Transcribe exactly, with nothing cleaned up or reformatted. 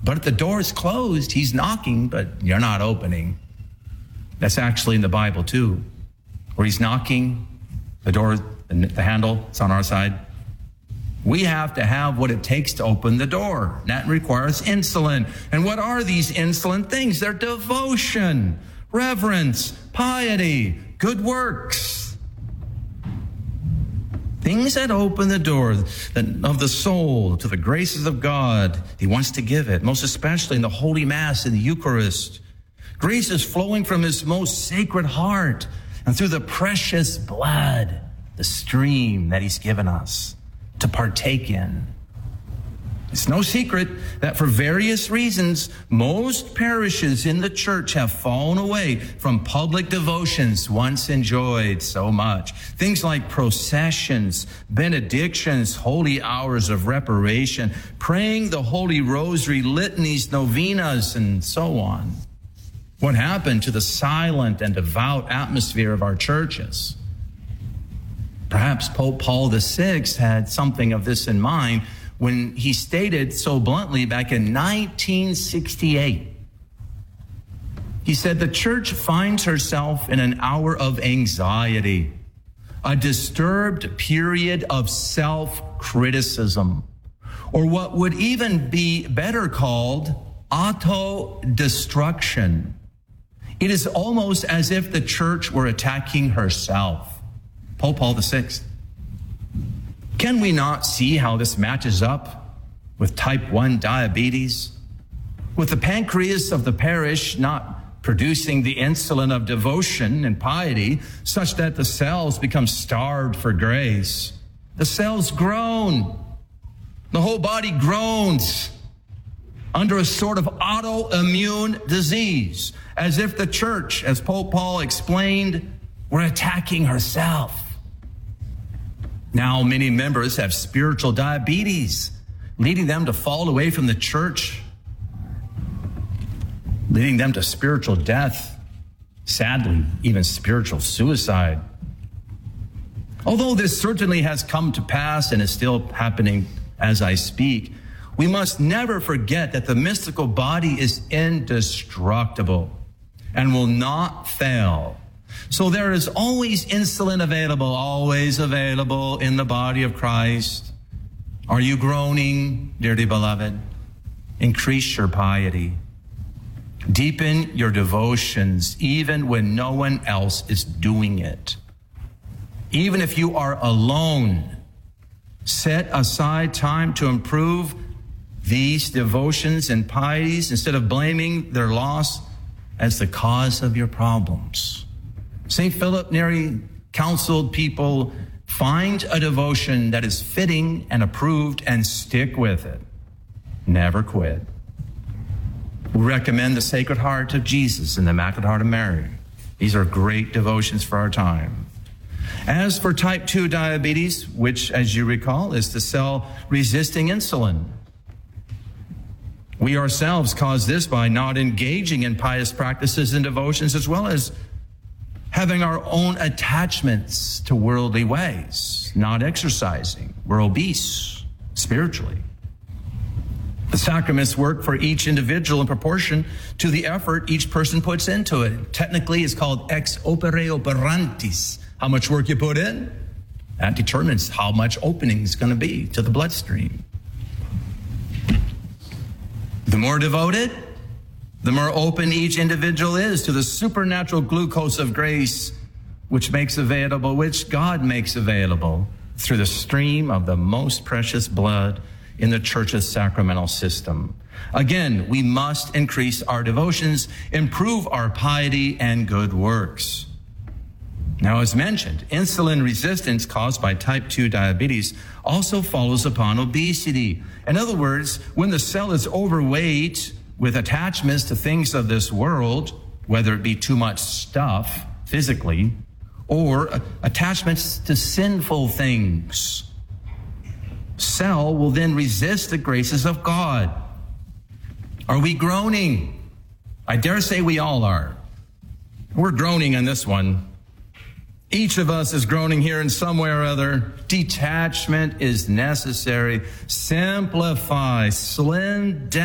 But if the door is closed, he's knocking, but you're not opening. That's actually in the Bible too, where he's knocking, the door, the handle, it's on our side. We have to have what it takes to open the door. That requires insulin. And what are these insulin things? They're devotion, reverence, piety, good works. Things that open the door of the soul to the graces of God. He wants to give it, most especially in the Holy Mass and the Eucharist. Grace is flowing from his most sacred heart and through the precious blood, the stream that he's given us to partake in. It's no secret that for various reasons, most parishes in the church have fallen away from public devotions once enjoyed so much. Things like processions, benedictions, holy hours of reparation, praying the Holy Rosary, litanies, novenas, and so on. What happened to the silent and devout atmosphere of our churches? Perhaps Pope Paul the Sixth had something of this in mind when he stated so bluntly back in nineteen sixty-eight. He said, the church finds herself in an hour of anxiety, a disturbed period of self-criticism, or what would even be better called auto-destruction. It is almost as if the church were attacking herself. Pope Paul the Sixth. Can we not see how this matches up with type one diabetes? With the pancreas of the parish not producing the insulin of devotion and piety such that the cells become starved for grace. The cells groan. The whole body groans under a sort of autoimmune disease, as if the church, as Pope Paul explained, were attacking herself. Now, many members have spiritual diabetes, leading them to fall away from the church, leading them to spiritual death, sadly, even spiritual suicide. Although this certainly has come to pass and is still happening as I speak, we must never forget that the mystical body is indestructible and will not fail. So there is always insulin available, always available in the body of Christ. Are you groaning, dearly beloved? Increase your piety. Deepen your devotions, even when no one else is doing it. Even if you are alone, set aside time to improve these devotions and pieties instead of blaming their loss as the cause of your problems. Saint Philip Neri counseled people, find a devotion that is fitting and approved and stick with it. Never quit. We recommend the Sacred Heart of Jesus and the Immaculate Heart of Mary. These are great devotions for our time. As for type two diabetes, which, as you recall, is the cell-resisting insulin, we ourselves cause this by not engaging in pious practices and devotions, as well as having our own attachments to worldly ways, not exercising. We're obese spiritually. The sacraments work for each individual in proportion to the effort each person puts into it. Technically, it's called ex opere operantis. How much work you put in, that determines how much opening is going to be to the bloodstream. The more devoted, the more open each individual is to the supernatural glucose of grace, which makes available, which God makes available through the stream of the most precious blood in the church's sacramental system. Again, we must increase our devotions, improve our piety and good works. Now, as mentioned, insulin resistance caused by type two diabetes also follows upon obesity. In other words, when the cell is overweight with attachments to things of this world, whether it be too much stuff physically or attachments to sinful things, cell will then resist the graces of God. Are we groaning? I dare say we all are. We're groaning on this one. Each of us is groaning here in some way or other. Detachment is necessary. Simplify, slim down.